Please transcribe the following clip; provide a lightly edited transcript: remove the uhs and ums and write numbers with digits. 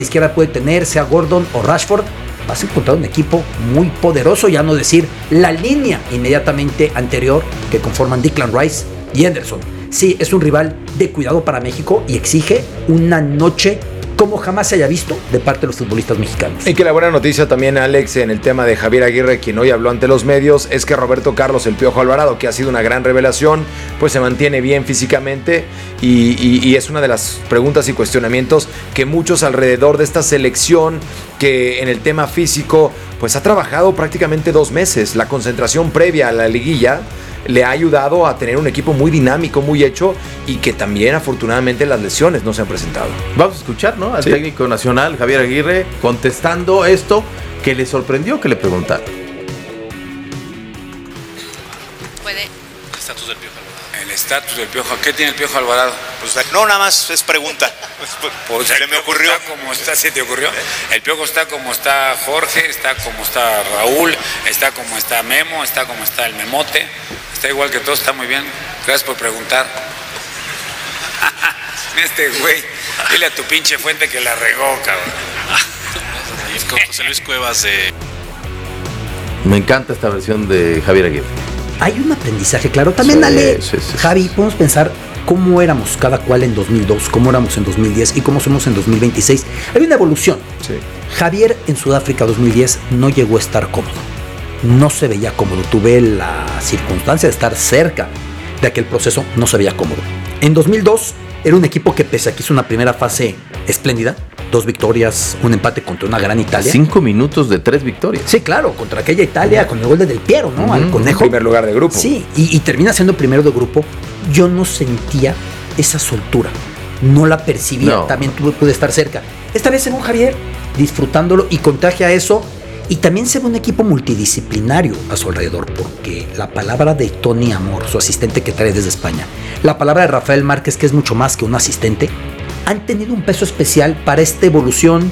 izquierda puede tener, sea Gordon o Rashford, vas a encontrar un equipo muy poderoso, ya no decir la línea inmediatamente anterior que conforman Declan Rice y Henderson. Sí, es un rival de cuidado para México y exige una noche como jamás se haya visto de parte de los futbolistas mexicanos. Y que la buena noticia también, Alex, en el tema de Javier Aguirre, quien hoy habló ante los medios, es que Roberto Carlos El Piojo Alvarado, que ha sido una gran revelación, pues se mantiene bien físicamente y es una de las preguntas y cuestionamientos que muchos alrededor de esta selección, que en el tema físico pues ha trabajado prácticamente 2 meses. La concentración previa a la liguilla le ha ayudado a tener un equipo muy dinámico, muy hecho, y que también afortunadamente las lesiones no se han presentado. Vamos a escuchar, ¿no?, al técnico nacional Javier Aguirre contestando esto que le sorprendió que le preguntaran. ¿Puede? El estatus del Piojo Alvarado. El estatus del Piojo. ¿Qué tiene el Piojo Alvarado? Pues no, nada más es pregunta. Pues se me ocurrió. Como está, ¿se te ocurrió? El Piojo está como está Jorge, está como está Raúl, está como está Memo, está como está el Memote. Está igual que todo, está muy bien. Gracias por preguntar. Este güey, dile a tu pinche fuente que la regó, cabrón. Y con José Luis Cuevas de... Me encanta esta versión de Javier Aguirre. Hay un aprendizaje, claro. También, Ale, Javi, podemos pensar cómo éramos cada cual en 2002, cómo éramos en 2010 y cómo somos en 2026. Hay una evolución. Sí. Javier en Sudáfrica 2010 no llegó a estar cómodo. No se veía cómodo. Tuve la circunstancia de estar cerca de aquel proceso, no se veía cómodo. En 2002 era un equipo que, pese a que hizo una primera fase espléndida, 2 victorias, un empate contra una gran Italia. 5 minutos de 3 victorias. Sí, claro, contra aquella Italia con el gol de Del Piero, ¿no? Al Conejo. En primer lugar de grupo. Sí, y termina siendo primero de grupo. Yo no sentía esa soltura. No la percibía. No. También pude estar cerca. Esta vez en un Javier, disfrutándolo y contagia eso. Y también se ve un equipo multidisciplinario a su alrededor, porque la palabra de Tony Amor, su asistente que trae desde España, la palabra de Rafael Márquez, que es mucho más que un asistente, han tenido un peso especial para esta evolución